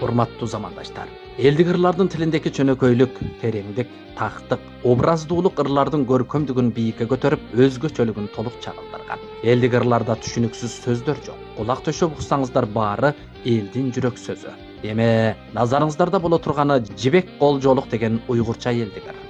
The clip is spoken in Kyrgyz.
Урматтуу замандаштар, элдик ырлардын тилиндеги чөнөкөйлүк, тереңдик, тактык, образдуулук ырлардын көркөмдүгүн бийикке көтөрүп, өзгөчөлүгүн толук чагылдырган. Элдик ырларда түшүнүксүз сөздөр жок. Кулак төшөп уксаңыздар баары элдин жүрөк сөзү. Эми назарыңыздарда боло турганы Жибек Колжолук деген уйгурча элдик ыр.